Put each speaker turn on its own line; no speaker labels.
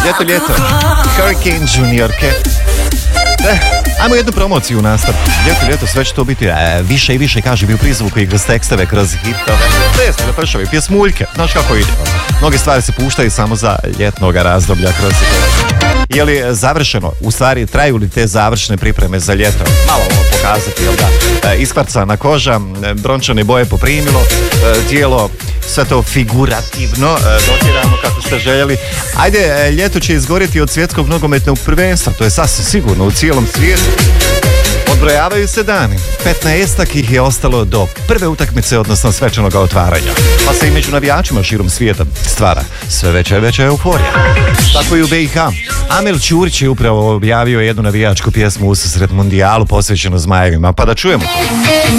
Ljeto. Hurricane Juniorke. Ajmo jednu promociju u nastavku. Ljeto, sve će to biti više i više, kaže bi u prizvuku i kroz tekstove, kroz hitove. Desno, pršave, pjesmuljke. Znaš kako ide? Mnoge stvari se puštaju samo za ljetnog razdoblja kroz je li završeno? U stvari, traju li te završne pripreme za ljeto? Malo ovo pokazati, jel da? Iskvarcana koža, brončane boje poprimilo, tijelo, sve to figurativno, dotiramo kako ste željeli. Ajde, ljeto će izgorjeti od svjetskog nogometnog prvenstva, to je sasvim sigurno u cijelom svijetu. Odbrojavaju se dani. 15 ih je ostalo do prve utakmice, odnosno svečanog otvaranja. Pa se i među navijačima širom svijeta stvara sve veća euforija. Tako i u BiH. Amel Ćurić je upravo objavio jednu navijačku pjesmu u susret mundijalu posvećenu Zmajevima. Pa da čujemo to.